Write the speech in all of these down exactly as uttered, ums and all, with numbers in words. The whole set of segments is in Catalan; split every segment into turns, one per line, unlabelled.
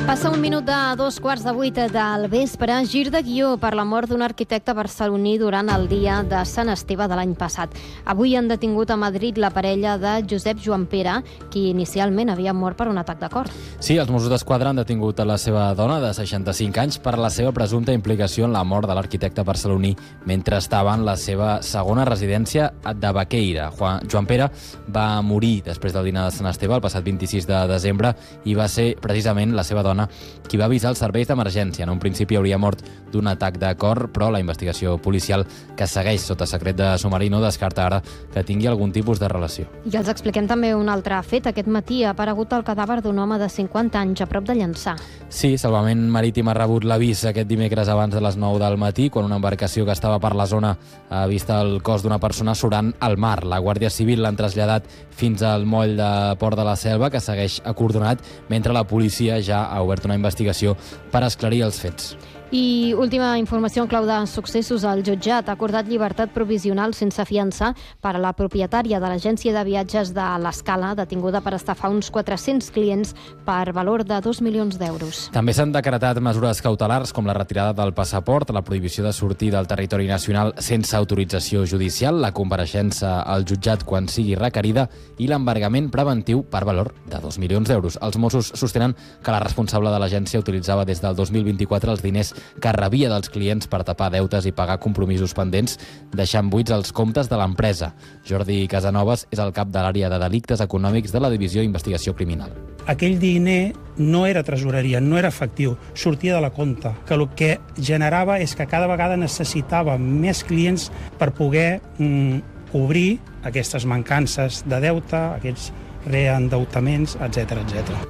Passa un minut de dos quarts de vuit del vespre. Gir de guió per la mort d'un arquitecte barceloní durant el dia de Sant Esteve de l'any passat. Avui han detingut a Madrid la parella de Josep Joan Pere, qui inicialment havia mort per un atac de cor.
Sí, els Mossos d'Esquadra han detingut a la seva dona de seixanta-cinc anys per la seva presumpta implicació en la mort de l'arquitecte barceloní mentre estava en la seva segona residència de Baqueira. Juan, Joan Pere va morir després del dinar de Sant Esteve el passat vint-i-sis de desembre i va ser precisament la seva dona qui va avisar els serveis d'emergència. En un principi hauria mort d'un atac de cor, però la investigació policial, que segueix sota secret de sumari, no descarta ara que tingui algun tipus de relació.
I els expliquem també un altre fet. Aquest matí ha aparegut el cadàver d'un home de cinquanta anys a prop de Llançà.
Sí, Salvament Marítim ha rebut l'avís aquest dimecres abans de les nou del matí, quan una embarcació que estava per la zona ha vist el cos d'una persona surant al mar. La Guàrdia Civil l'han traslladat fins al moll de Port de la Selva, que segueix acordonat, mentre la policia ja ha obert una investigació per esclarir els fets.
I última informació en clau de successos. El jutjat ha acordat llibertat provisional sense fiança per a la propietària de l'agència de viatges de l'Escala, detinguda per estafar uns quatre-cents clients per valor de dos milions d'euros.
També s'han decretat mesures cautelars com la retirada del passaport, la prohibició de sortir del territori nacional sense autorització judicial, la compareixença al jutjat quan sigui requerida i l'embargament preventiu per valor de dos milions d'euros. Els Mossos sostenen que la responsable de l'agència utilitzava des del dos mil vint-i-quatre els diners que rebia dels clients per tapar deutes i pagar compromisos pendents, deixant buits els comptes de l'empresa. Jordi Casanovas és el cap de l'àrea de delictes econòmics de la Divisió d'Investigació Criminal.
Aquell diner no era tresoreria, no era efectiu, sortia de la compta, que el que generava és que cada vegada necessitava més clients per poder mm, cobrir aquestes mancances de deute, aquests reendeutaments, etcètera, etcètera.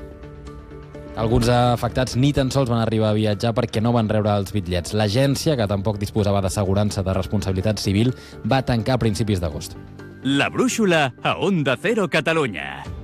Alguns afectats ni tan sols van arribar a viatjar perquè no van rebre els bitllets. L'agència, que tampoc disposava d'assegurança de responsabilitat civil, va tancar a principis d'agost.
La brúixola a Onda Cero Catalunya.